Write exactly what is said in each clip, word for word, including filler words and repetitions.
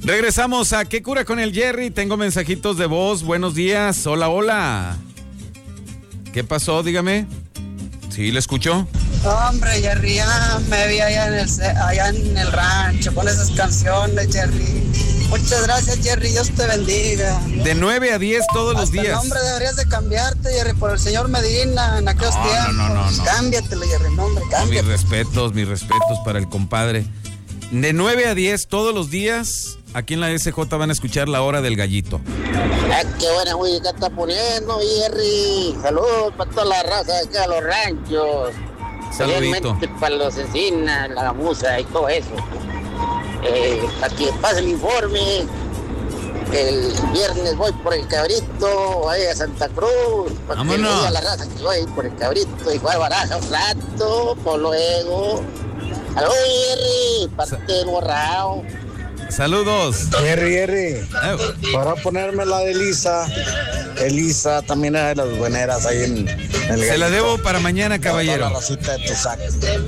Regresamos a ¿Qué cura con el Jerry? Tengo mensajitos de voz. Buenos días. Hola, hola. ¿Qué pasó? Dígame. ¿Sí, le escucho? Hombre, Jerry, ya me vi allá en el, allá en el rancho con esas canciones, Jerry. Muchas gracias, Jerry. Dios te bendiga. De nueve a diez todos los días. Hasta el nombre deberías de cambiarte, Jerry, por el señor Medina en aquellos no, tiempos. No, no, no, no. Cámbiatelo, Jerry, nombre, cámbiatelo. Mis respetos, mis respetos para el compadre. De nueve a diez todos los días, aquí en la S J van a escuchar La Hora del Gallito. Ah, qué buena música está poniendo, Jerry. Saludos para toda la raza de acá, los ranchos. Saludito. Para los encinas, la gamuza y todo eso. Eh, para que pase el informe. El viernes voy por el Cabrito, voy a Santa Cruz. Para que me diga la raza que voy por el Cabrito y jugar baraja un rato, por luego. Saludos, Jerry, parte del borrao. Saludos. Jerry, Jerry, para ponerme la de Elisa. Elisa también es de las bueneras ahí en, en el Se Gallito. la debo para mañana, caballero. La racita de Tuzac.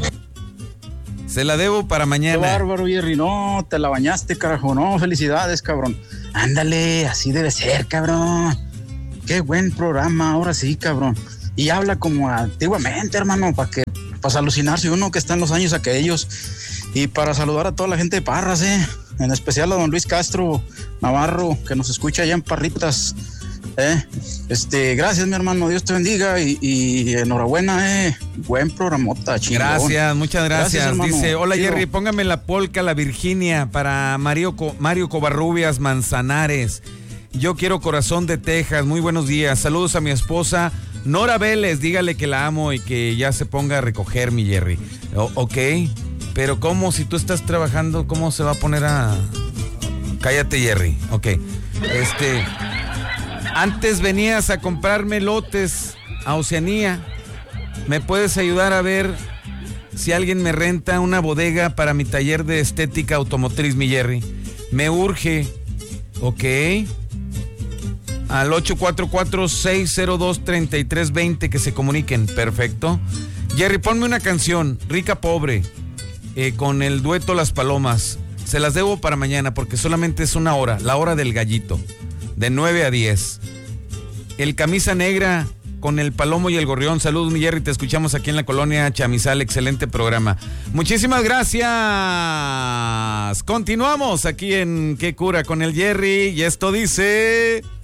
Se la debo para mañana. Qué bárbaro, Jerry, no, te la bañaste, carajo, no, felicidades, cabrón. Ándale, así debe ser, cabrón. Qué buen programa, ahora sí, cabrón. Y habla como antiguamente, hermano, para que, para alucinarse uno que está en los años aquellos. Y para saludar a toda la gente de Parras, eh. En especial a don Luis Castro Navarro, que nos escucha allá en Parritas. Eh, este, gracias, mi hermano, Dios te bendiga y, y enhorabuena, eh. Buen programota, chingón. Gracias, muchas gracias. Gracias, Dice, hola chido. Jerry, póngame la polca La Virginia para Mario, Co- Mario Covarrubias Manzanares. Yo quiero Corazón de Texas. Muy buenos días. Saludos a mi esposa Nora Vélez. Dígale que la amo y que ya se ponga a recoger, mi Jerry. O- ok, pero ¿cómo? Si tú estás trabajando, ¿cómo se va a poner a...? Cállate, Jerry. Ok. Este... Antes venías a comprarme lotes a Oceanía. ¿Me puedes ayudar a ver si alguien me renta una bodega para mi taller de estética automotriz, mi Jerry? Me urge. Ok. Al ocho cuatro cuatro, seis cero dos, tres tres dos cero que se comuniquen. Perfecto. Jerry, ponme una canción, Rica Pobre, eh, con el dueto Las Palomas. Se las debo para mañana porque solamente es una hora, la hora del gallito. De nueve a diez. El Camisa Negra con el Palomo y el Gorrión. Saludos, mi Jerry, te escuchamos aquí en la colonia Chamizal. Excelente programa. Muchísimas gracias. Continuamos aquí en ¿Qué cura con el Jerry? Y esto dice...